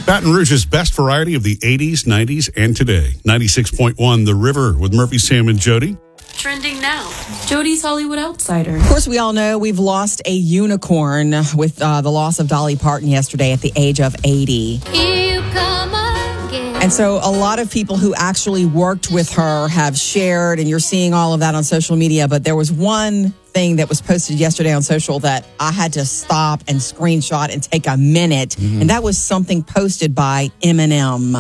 Baton Rouge's best variety of the 80s, 90s, and today. 96.1 The River with Murphy, Sam, and Jody. Trending now. Jody's Hollywood Outsider. Of course, we all know we've lost a unicorn with the loss of Dolly Parton yesterday at the age of 80. Here you come again. And so a lot of people who actually worked with her have shared, and you're seeing all of that on social media. But there was one thing that was posted yesterday on social that I had to stop and screenshot and take a minute. And that was something posted by Eminem.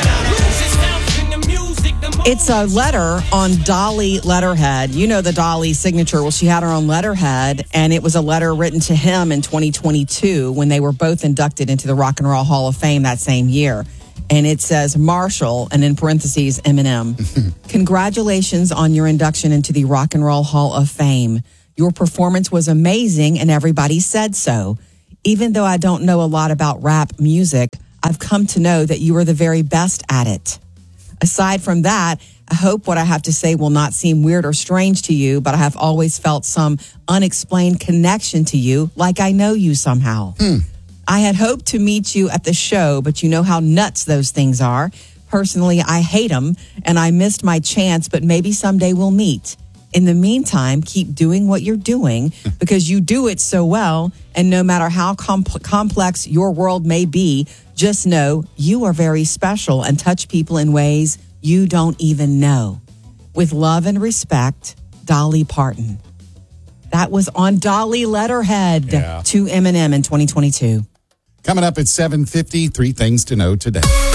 It's a letter on Dolly letterhead. You know the Dolly signature. Well, she had her own letterhead, and it was a letter written to him in 2022 when they were both inducted into the Rock and Roll Hall of Fame that same year. And it says Marshall, and in parentheses, Eminem. Congratulations on your induction into the Rock and Roll Hall of Fame. Your performance was amazing, and everybody said so. Even though I don't know a lot about rap music, I've come to know that you are the very best at it. Aside from that, I hope what I have to say will not seem weird or strange to you, but I have always felt some unexplained connection to you, like I know you somehow. I had hoped to meet you at the show, but you know how nuts those things are. Personally, I hate them, and I missed my chance, but maybe someday we'll meet. In the meantime, keep doing what you're doing because you do it so well, and no matter how complex your world may be, just know you are very special and touch people in ways you don't even know. With love and respect, Dolly Parton. That was on Dolly letterhead to Eminem in 2022. Coming up at 7:50, 3 things to know today.